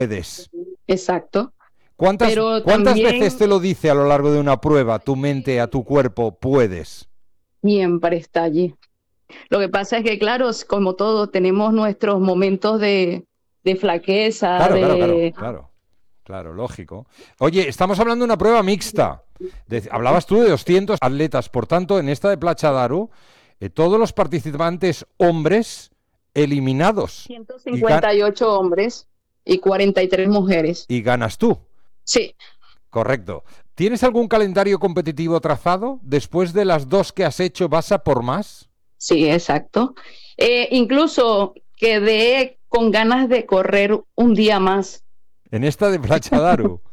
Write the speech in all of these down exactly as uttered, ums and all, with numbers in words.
puedes. Exacto. ¿Cuántas, Pero ¿cuántas también veces te lo dice a lo largo de una prueba tu mente a tu cuerpo, puedes? siempre está allí. Lo que pasa es que, claro, s- como todos, tenemos nuestros momentos de, de flaqueza, Claro, claro, claro, de... claro, claro, lógico. Oye, estamos hablando de una prueba mixta. De- hablabas tú de doscientos atletas, por tanto, en esta de Platja d'Aro, eh, todos los participantes hombres eliminados y, gan- ciento cincuenta y ocho hombres y cuarenta y tres mujeres. y ganas tú. Sí, Correcto. ¿Tienes algún calendario competitivo trazado? Después de las dos que has hecho, ¿vas a por más? sí, exacto. Eh, incluso quedé con ganas de correr un día más. En esta de Platja d'Aro.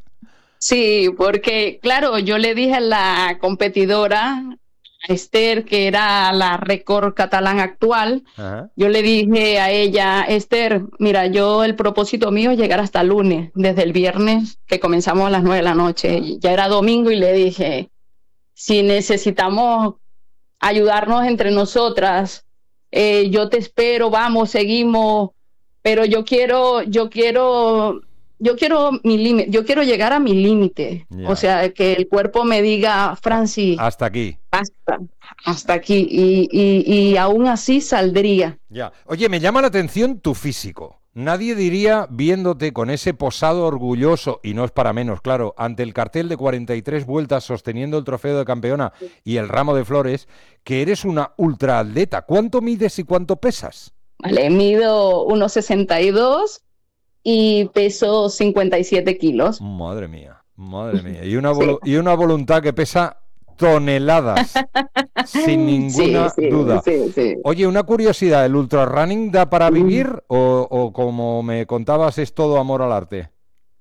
Sí, porque claro, yo le dije a la competidora, a Esther, que era la récord catalán actual, Ajá. yo le dije a ella, Esther, mira, yo el propósito mío es llegar hasta el lunes, desde el viernes que comenzamos a las nueve de la noche, y ya era domingo y le dije, si necesitamos ayudarnos entre nosotras, eh, yo te espero, vamos, seguimos, pero yo quiero, yo quiero, yo quiero mi límite, yo quiero llegar a mi límite, o Ya. sea, que el cuerpo me diga, A- Francis, hasta aquí. hasta, hasta aquí, y, y, y aún así saldría. Ya. Oye, me llama la atención tu físico. Nadie diría, viéndote con ese posado orgulloso, y no es para menos, claro, ante el cartel de cuarenta y tres vueltas sosteniendo el trofeo de campeona y el ramo de flores, que eres una ultraatleta. ¿Cuánto mides y cuánto pesas? Vale, mido uno sesenta y dos y peso cincuenta y siete kilos. Madre mía, madre mía. Y una, Sí, volu- y una voluntad que pesa toneladas, sin sí, ninguna sí, duda. sí, sí. Oye, una curiosidad, ¿el ultrarunning da para vivir o, o como me contabas es todo amor al arte?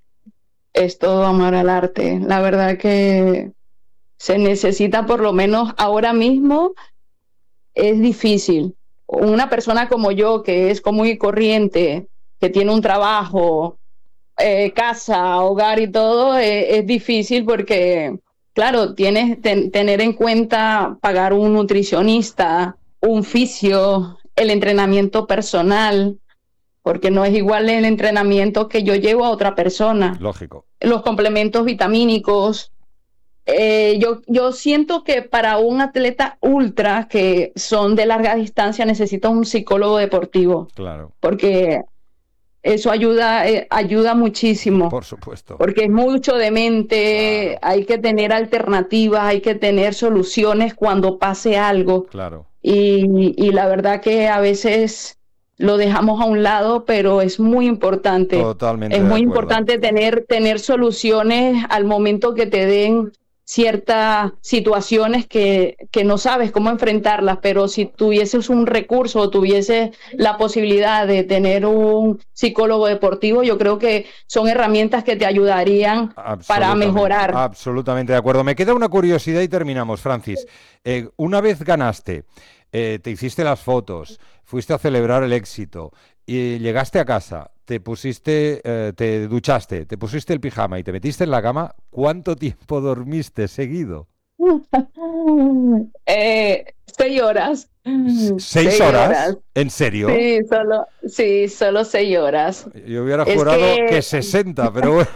Es todo amor al arte. La verdad que se necesita, por lo menos ahora mismo, es difícil. Una persona como yo, que es común y corriente, que tiene un trabajo, eh, casa, hogar y todo, eh, es difícil porque, claro, tienes que tener en cuenta pagar un nutricionista, un fisio, el entrenamiento personal, porque no es igual el entrenamiento que yo llevo a otra persona, Lógico. los complementos vitamínicos. Eh, yo, yo siento que para un atleta ultra que son de larga distancia necesita un psicólogo deportivo, Claro, porque eso ayuda, eh, ayuda muchísimo, por supuesto. porque es mucho de mente, Claro, hay que tener alternativas, hay que tener soluciones cuando pase algo. claro. Y, y la verdad que a veces lo dejamos a un lado, pero es muy importante. Totalmente Es de muy acuerdo. importante tener, tener soluciones al momento que te den ciertas situaciones que, que no sabes cómo enfrentarlas, pero si tuvieses un recurso o tuvieses la posibilidad de tener un psicólogo deportivo, yo creo que son herramientas que te ayudarían para Absolutamente, mejorar. absolutamente de acuerdo. Me queda una curiosidad y terminamos, Francis. Eh, una vez ganaste, eh, te hiciste las fotos, fuiste a celebrar el éxito y llegaste a casa, te pusiste, eh, te duchaste, te pusiste el pijama y te metiste en la cama, ¿cuánto tiempo dormiste seguido? Eh, seis horas. S- ¿Seis Seis horas? horas. ¿En serio? Sí, solo, sí, solo seis horas. Yo hubiera Es jurado que que sesenta, pero bueno.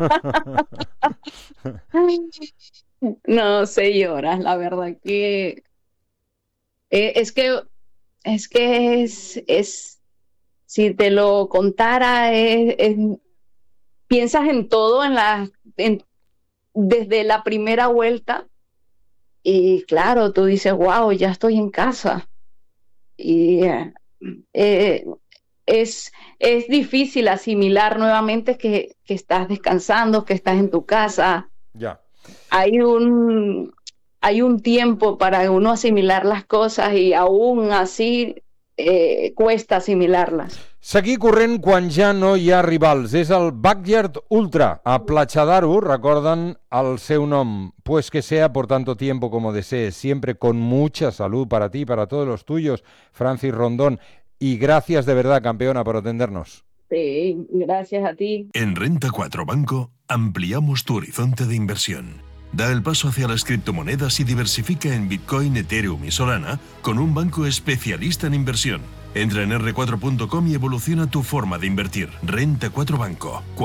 no, seis horas, la verdad que eh, es que es que es, es si te lo contara, es, es- piensas en todo en la en- desde la primera vuelta y claro, tú dices, wow, ya estoy en casa. Y eh, eh, es, es difícil asimilar nuevamente que, que estás descansando, que estás en tu casa. Ya. Hay un, hay un tiempo para uno asimilar las cosas y aún así eh, cuesta asimilarlas. Seguir corrent quan ja no hi ha rivals. És el Backyard Ultra. A Platja d'Aro recorden el seu nom. Pues que sea por tanto tiempo como desees. Siempre con mucha salud para ti y para todos los tuyos, Francis Rondón. Y gracias de verdad, campeona, por atendernos. Sí, gracias a ti. En Renta cuatro Banco ampliamos tu horizonte de inversión. Da el paso hacia las criptomonedas y diversifica en Bitcoin, Ethereum y Solana con un banco especialista en inversión. Entra en erre cuatro punto com y evoluciona tu forma de invertir. Renta cuatro Banco.